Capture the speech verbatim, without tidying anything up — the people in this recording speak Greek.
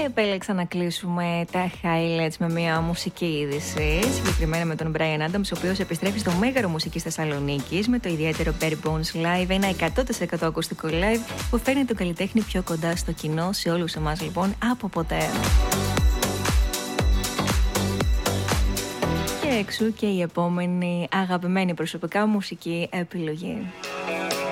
επέλεξα να κλείσουμε τα highlights με μια μουσική είδηση, συγκεκριμένα με τον Bryan Adams, ο οποίος επιστρέφει στο Μέγαρο Μουσικής Θεσσαλονίκης με το ιδιαίτερο Bare Bones Live, ένα εκατό τοις εκατό ακουστικό live που φέρνει τον καλλιτέχνη πιο κοντά στο κοινό, σε όλους εμάς λοιπόν, από ποτέ. Και εξού και η επόμενη αγαπημένη προσωπικά μουσική επιλογή.